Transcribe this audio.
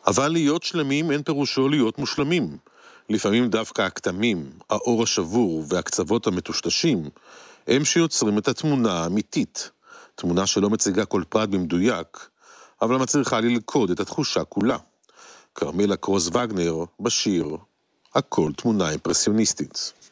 אבל להיות שלמים אין פירושו להיות מושלמים. לפעמים דווקא הכתמים, האור השבור והקצוות המטושטשים, הם שיוצרים את התמונה האמיתית. תמונה שלא מציגה כל פרט במדויק, אבל מצריכה ללכוד את התחושה כולה. כרמלה קרוס וגנר בשיר "הכל תמונה אימפרסיוניסטית".